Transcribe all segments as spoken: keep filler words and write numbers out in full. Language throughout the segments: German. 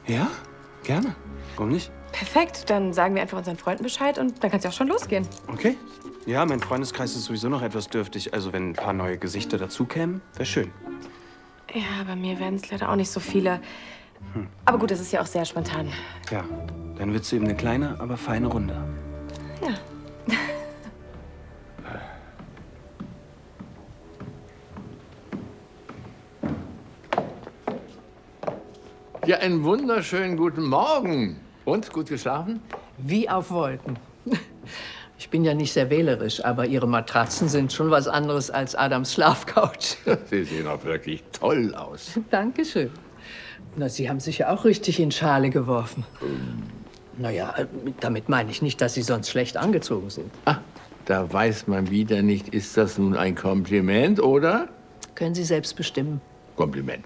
Ja, gerne. Warum nicht? Perfekt, dann sagen wir einfach unseren Freunden Bescheid und dann kann es ja auch schon losgehen. Okay. Ja, mein Freundeskreis ist sowieso noch etwas dürftig. Also wenn ein paar neue Gesichter dazukämen, wäre schön. Ja, bei mir werden es leider auch nicht so viele. Hm. Aber gut, das ist ja auch sehr spontan. Ja, dann wird's eben eine kleine, aber feine Runde. Ja. Ja, einen wunderschönen guten Morgen. Und, gut geschlafen? Wie auf Wolken. Ich bin ja nicht sehr wählerisch, aber Ihre Matratzen sind schon was anderes als Adams Schlafcouch. Sie sehen auch wirklich toll aus. Dankeschön. Na, Sie haben sich ja auch richtig in Schale geworfen. Ähm. Naja, damit meine ich nicht, dass Sie sonst schlecht angezogen sind. Ah, da weiß man wieder nicht, ist das nun ein Kompliment, oder? Können Sie selbst bestimmen. Kompliment.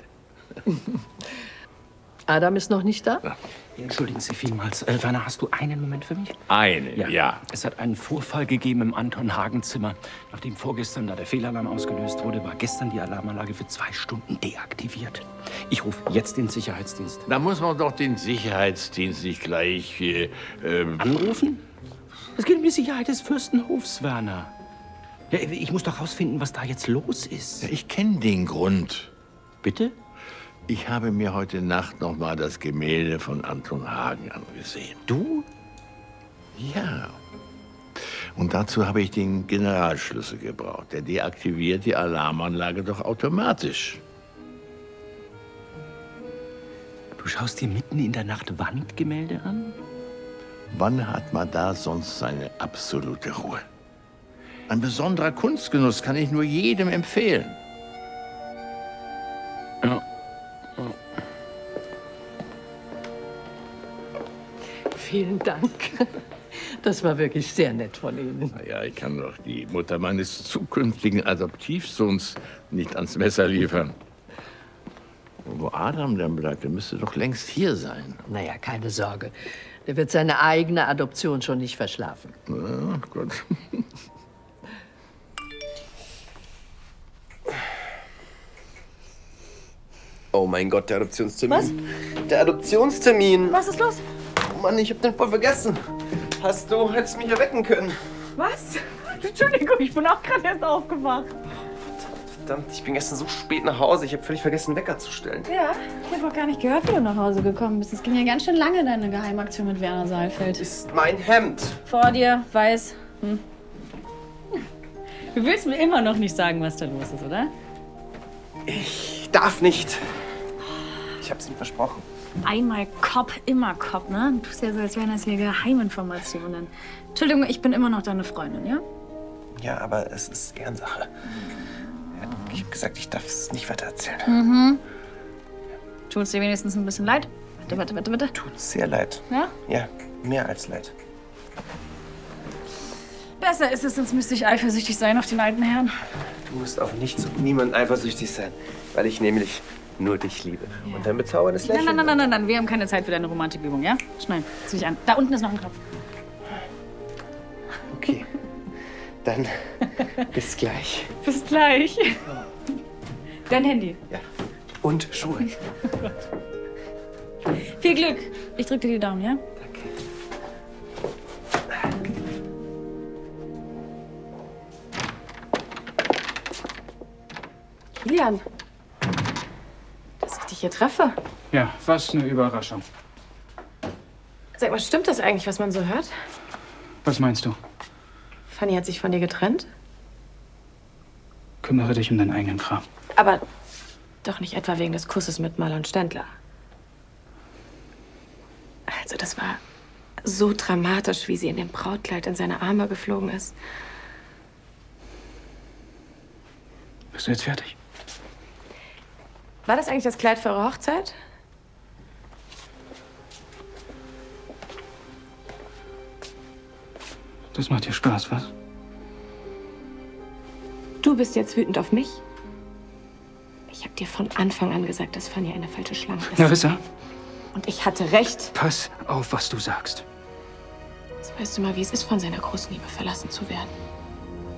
Adam ist noch nicht da? Ja. Entschuldigen Sie vielmals. Äh, Werner, hast du einen Moment für mich? Eine, ja. ja. Es hat einen Vorfall gegeben im Anton-Hagen-Zimmer. Nachdem vorgestern da der Fehlalarm ausgelöst wurde, war gestern die Alarmanlage für zwei Stunden deaktiviert. Ich rufe jetzt den Sicherheitsdienst. Da muss man doch den Sicherheitsdienst nicht gleich äh, ähm anrufen? Es geht um die Sicherheit des Fürstenhofs, Werner. Ja, ich muss doch rausfinden, was da jetzt los ist. Ja, ich kenne den Grund. Bitte? Ich habe mir heute Nacht noch mal das Gemälde von Anton Hagen angesehen. Du? Ja. Und dazu habe ich den Generalschlüssel gebraucht. Der deaktiviert die Alarmanlage doch automatisch. Du schaust dir mitten in der Nacht Wandgemälde an? Wann hat man da sonst seine absolute Ruhe? Ein besonderer Kunstgenuss kann ich nur jedem empfehlen. Ja. Vielen Dank. Das war wirklich sehr nett von Ihnen. Na ja, ich kann doch die Mutter meines zukünftigen Adoptivsohns nicht ans Messer liefern. Wo Adam denn bleibt, der müsste doch längst hier sein. Naja, keine Sorge. Der wird seine eigene Adoption schon nicht verschlafen. Na gut. Oh mein Gott, der Adoptionstermin. Was? Der Adoptionstermin. Was ist los? Oh Mann, ich hab den voll vergessen. Hast du, hättest mich erwecken können. Was? Entschuldigung, ich bin auch gerade erst aufgewacht. Verdammt, ich bin gestern so spät nach Hause. Ich habe völlig vergessen, einen Wecker zu stellen. Ja, ich habe auch gar nicht gehört, wie du nach Hause gekommen bist. Es ging ja ganz schön lange, deine Geheimaktion mit Werner Saalfeld. Ist mein Hemd. Vor dir, weiß. Hm. Du willst mir immer noch nicht sagen, was da los ist, oder? Ich darf nicht. Ich hab's ihm versprochen. Einmal Cop, immer Cop, ne? Du tust ja so, als wären das hier Geheiminformationen. Entschuldigung, ich bin immer noch deine Freundin, ja? Ja, aber es ist Ehrensache. Ich hab gesagt, ich darf es nicht weiter erzählen. Mhm. Tut's dir wenigstens ein bisschen leid? Warte, warte, warte, warte. Tut's sehr leid. Ja? Ja, mehr als leid. Besser ist es, sonst müsste ich eifersüchtig sein auf den alten Herrn. Du musst auf nichts und niemand eifersüchtig sein, weil ich nämlich nur dich liebe. Ja. Und dein bezauberndes Lächeln. Nein, nein, nein, nein, nein, wir haben keine Zeit für deine Romantikübung, ja? Schnell, zieh dich an. Da unten ist noch ein Knopf. Okay, dann bis gleich. Bis gleich. Dein Handy. Ja, und Schuhe. Oh Gott. Viel Glück. Ich drück dir die Daumen, ja? Danke. Kilian, dass ich dich hier treffe. Ja, was eine Überraschung. Sag mal, stimmt das eigentlich, was man so hört? Was meinst du? Fanny hat sich von dir getrennt? Kümmere dich um deinen eigenen Kram. Aber doch nicht etwa wegen des Kusses mit Marlon Stendler. Also, das war so dramatisch, wie sie in dem Brautkleid in seine Arme geflogen ist. Bist du jetzt fertig? War das eigentlich das Kleid für eure Hochzeit? Das macht dir Spaß, was? Du bist jetzt wütend auf mich? Ich habe dir von Anfang an gesagt, dass Fanny eine falsche Schlange ist. Larissa? Und ich hatte recht. Pass auf, was du sagst. Jetzt weißt du mal, wie es ist, von seiner großen Liebe verlassen zu werden.